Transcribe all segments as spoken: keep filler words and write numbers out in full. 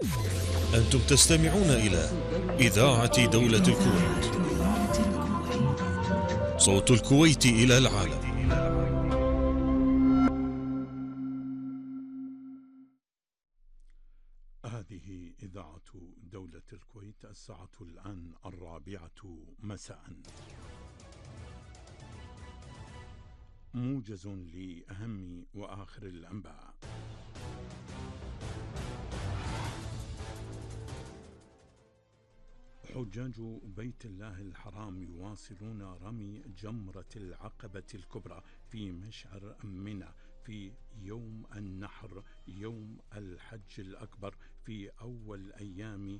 أنتم تستمعون إلى إذاعة دولة الكويت، صوت الكويت إلى العالم. هذه إذاعة دولة الكويت، الساعة الآن الرابعة مساء. موجز لأهم وآخر الأنباء. حجاج بيت الله الحرام يواصلون رمي جمرة العقبة الكبرى في مشعر منى في يوم النحر، يوم الحج الأكبر، في أول أيام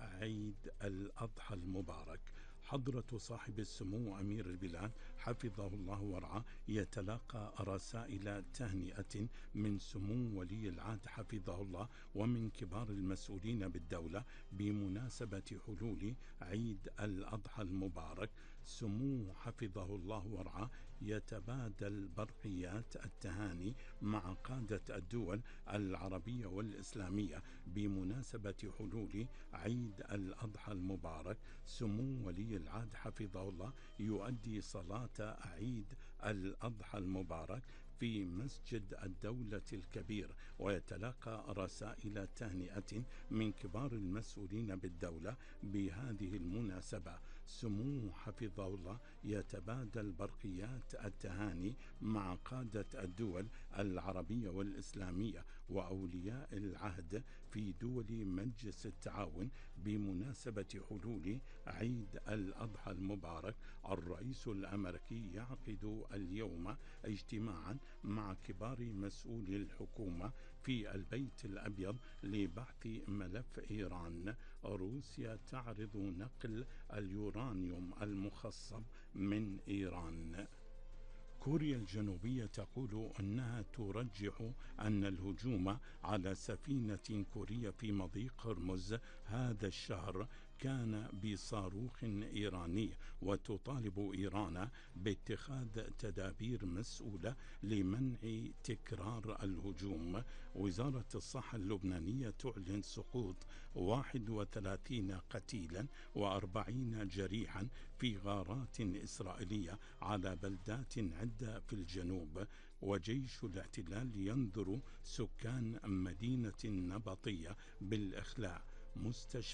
عيد الأضحى المبارك. حضرة صاحب السمو أمير البلاد حفظه الله ورعاه يتلقى رسائل تهنئة من سمو ولي العهد حفظه الله ومن كبار المسؤولين بالدولة بمناسبة حلول عيد الأضحى المبارك. سمو حفظه الله ورعاه يتبادل برقيات التهاني مع قادة الدول العربية والإسلامية بمناسبة حلول عيد الأضحى المبارك. سمو ولي العهد حفظه الله يؤدي صلاة عيد الأضحى المبارك في مسجد الدولة الكبير، ويتلقى رسائل تهنئة من كبار المسؤولين بالدولة بهذه المناسبة. سموه حفظه الله يتبادل برقيات التهاني مع قادة الدول العربية والإسلامية وأولياء العهد في دول مجلس التعاون بمناسبة حلول عيد الأضحى المبارك. الرئيس الأمريكي يعقد اليوم اجتماعا مع كبار مسؤولي الحكومة في البيت الأبيض لبحث ملف إيران. روسيا تعرض نقل اليورانيوم المخصب من إيران. كوريا الجنوبية تقول أنها ترجح أن الهجوم على سفينة كورية في مضيق هرمز هذا الشهر كان بصاروخ إيراني، وتطالب إيران باتخاذ تدابير مسؤولة لمنع تكرار الهجوم. وزارة الصحة اللبنانية تعلن سقوط واحد وثلاثين قتيلا وأربعين جريحا في غارات إسرائيلية على بلدات عدة في الجنوب. وجيش الاحتلال ينذر سكان مدينة النبطية بالإخلاء. مستشفى